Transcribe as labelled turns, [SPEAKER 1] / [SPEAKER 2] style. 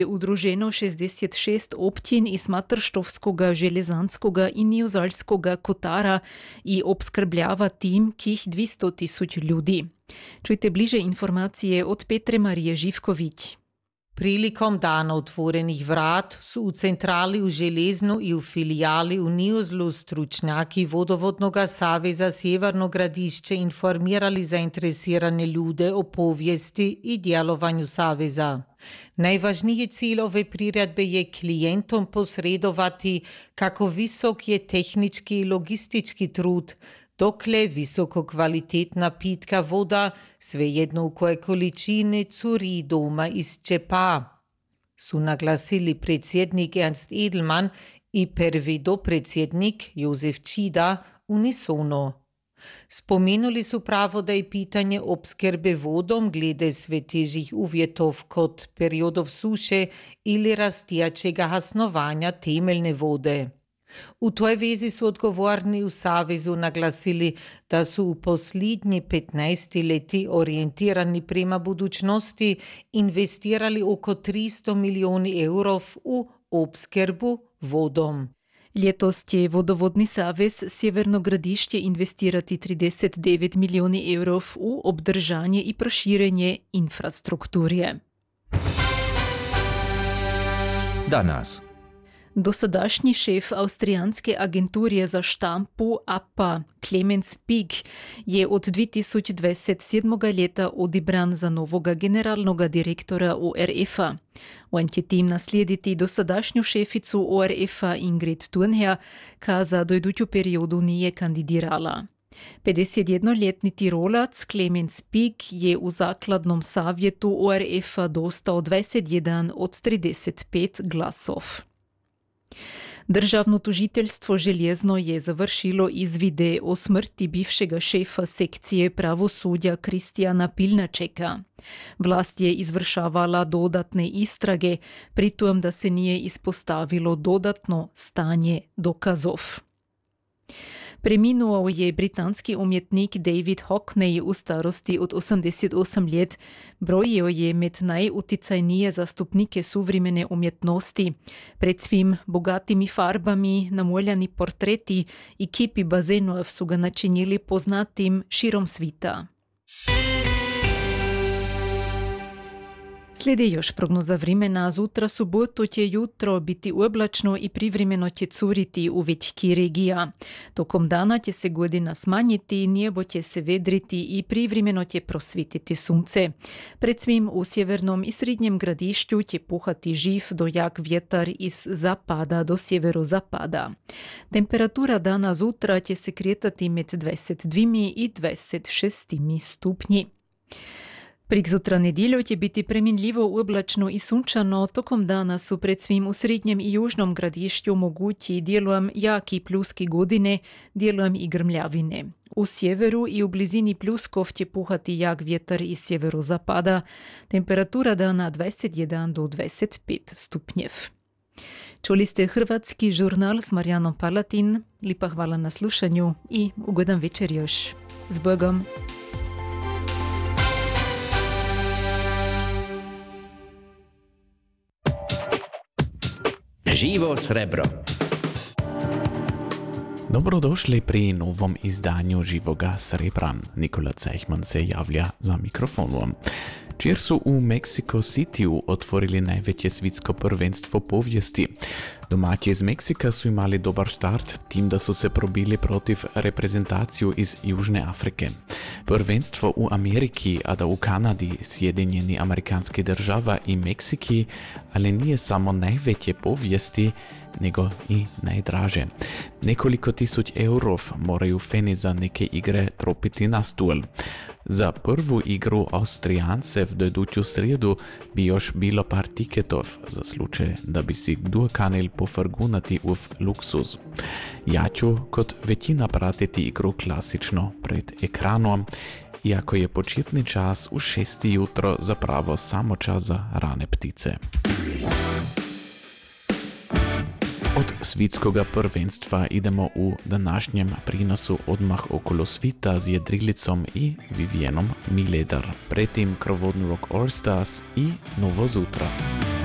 [SPEAKER 1] Udruženo 66 občin iz Materštovskega, Železanskega in Nizozemskega Kotara i obskrbljava tim, ki jih 200 000 ljudi. Čujte bliže informacije od Petre Marije Živković.
[SPEAKER 2] Prilikom dana otvorenih vrat su u centrali u Železnu i u filijali u Nizozlu stručnjaki Vodovodnoga saveza Sjeverno Gradišće informirali zainteresirane ljude o povijesti i djelovanju saveza. Najvažniji cilj ove priredbe je klijentom posredovati kako visok je tehnički i logistički trud, dokle visoko kvalitetna pitka voda, svejedno u koje količine, curi doma iz čepa, su naglasili predsjednik Ernst Edelman i prvi dopredsjednik Jozef Čida unisono. Spomenuli su pravo da je pitanje opskrbe vodom glede sve težih uvjetov kod periodov suše ili rastijačega hasnovanja temeljne vode. U toj vezi su odgovorni u Savezu naglasili da su u posljednji 15 leti orijentirani prema budućnosti investirali oko 300 milijoni evrov u opskrbu vodom.
[SPEAKER 1] Letos će Vodovodni savez Sjeverno Gradišće investirati 39 milijoni evrov u obdržanje i proširenje infrastrukture.
[SPEAKER 3] Danas.
[SPEAKER 1] Dosadašnji šef Avstrijanske agenturje za štampu APA, Clemens Pig, je od 2027. leta odibran za novoga generalnoga direktora ORF-a. On će tim naslijediti dosadašnju šeficu ORF-a Ingrid Thurnherr, ka za dojduću periodu nije kandidirala. 51-ljetni Tirolac Clemens Pig je u zakladnom savjetu ORF-a dostao 21 od 35 glasov. Državno tužiteljstvo Željezno je završilo izvide o smrti bivšega šefa sekcije pravosudja Kristijana Pilnačeka. Vlast je izvršavala dodatne istrage, pritom da se nije ispostavilo dodatno stanje dokazov. Preminuo je britanski umjetnik David Hockney u starosti od 88 let. Brojio je med najuticajnije zastupnike suvremene umjetnosti. Pred svim bogatimi farbami namoljani portreti i kipi bazenov su ga načinili poznatim širom svita. Slijedi još prognoza vremena. Zutra subotu će jutro biti oblačno i privremeno će curiti u većini regija. Tokom dana će se godina smanjiti, nebo će se vedriti i privremeno će prosvititi sunce. Pred svim u sjevernom i srednjem Gradišću će puhati živ do jak vjetar iz zapada do sjeverozapada. Temperatura dana zutra će se kretati med 22 i 26 stupnji. Prikzutra nedjeljo će biti preminljivo oblačno i sunčano, tokom dana su pred svim u srednjem i južnom Gradišću mogući dijelom jaki pljuski godine, dijelom i grmljavine. U sjeveru i u blizini pljuskov će puhati jak vjetar iz sjeverozapada, temperatura dana 21 do 25 stupnjev. Čuli ste hrvatski žurnal s Marijanom Palatin, lipa hvala na slušanju i ugodan večer još. S Bogom!
[SPEAKER 3] Živo srebro.
[SPEAKER 4] Dobrodošli pri novom izdanju Živoga srebra. Nikola Cejhman se javlja za mikrofonom. Čir su u Mexico Cityu otvorili najveće svjetsko prvenstvo povijesti. Domaći iz Meksika su imali dobar štart, tim da su se probili protiv reprezentaciju iz Južne Afrike. Prvenstvo u Ameriki, a da u Kanadi, Sjedinjeni Amerikanske država i Meksiki, ali nije samo najveće povijesti, nego i najdraže. Nekoliko tisuć eurov moraju fani za neke igre tropiti na stol. Za prvu igru Austrijance v doduću sredu bi još bilo par tiketov, za slučaj da bi si kdo kanil pofrgunati uf luksuz. Ja ću kod većina pratiti igru klasično pred ekranom, iako je početni čas u 6 jutro zapravo samo čas za rane ptice. Od svjetskoga prvenstva idemo u današnjem prinosu odmah okolo svita z Jedrilicom i Vivienom Miledar. Pretim Krovodni Rock All Stars i Novo Zutra.